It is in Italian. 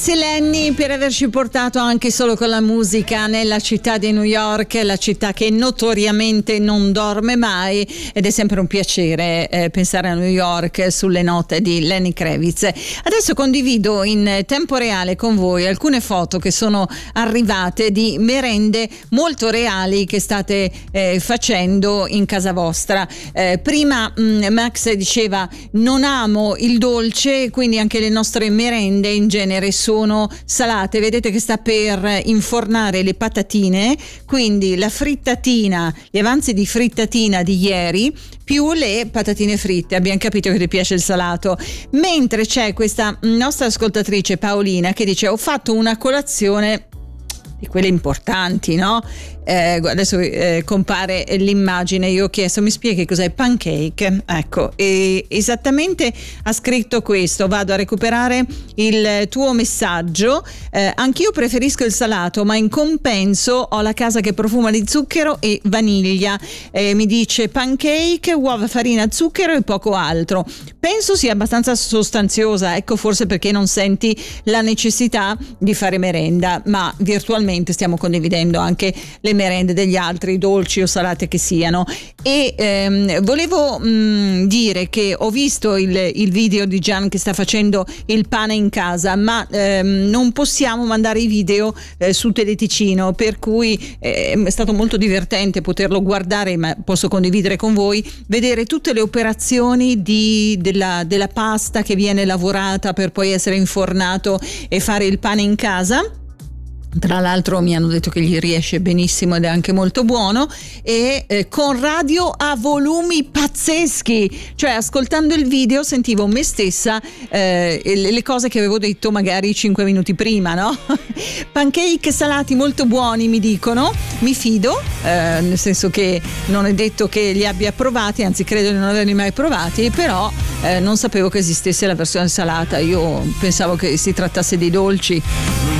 Lenny per averci portato anche solo con la musica nella città di New York, la città che notoriamente non dorme mai, ed è sempre un piacere pensare a New York sulle note di Lenny Kravitz. Adesso condivido in tempo reale con voi alcune foto che sono arrivate di merende molto reali che state facendo in casa vostra. Prima Max diceva non amo il dolce, quindi anche le nostre merende in genere sono salate. Vedete che sta per infornare le patatine, quindi la frittatina, gli avanzi di frittatina di ieri più le patatine fritte. Abbiamo capito che ti piace il salato. Mentre c'è questa nostra ascoltatrice Paolina che dice: ho fatto una colazione di quelle importanti, no? Adesso compare l'immagine. Io ho chiesto: mi spieghi cos'è pancake? Ecco, e esattamente ha scritto questo. Vado a recuperare il tuo messaggio. Anch'io preferisco il salato, ma in compenso ho la casa che profuma di zucchero e vaniglia. Mi dice pancake, uova, farina, zucchero e poco altro. Penso sia abbastanza sostanziosa, ecco, forse perché non senti la necessità di fare merenda, ma virtualmente stiamo condividendo anche le merende degli altri, dolci o salate che siano. E volevo dire che ho visto il video di Gian che sta facendo il pane in casa, ma non possiamo mandare i video su Teleticino, per cui è stato molto divertente poterlo guardare, ma posso condividere con voi, vedere tutte le operazioni della pasta che viene lavorata per poi essere infornato e fare il pane in casa. Tra l'altro mi hanno detto che gli riesce benissimo ed è anche molto buono, e con radio a volumi pazzeschi, cioè ascoltando il video sentivo me stessa le cose che avevo detto magari 5 minuti prima, no? Pancake salati molto buoni, mi dicono, mi fido, nel senso che non è detto che li abbia provati, anzi credo di non averli mai provati, però non sapevo che esistesse la versione salata. Io pensavo che si trattasse di dolci.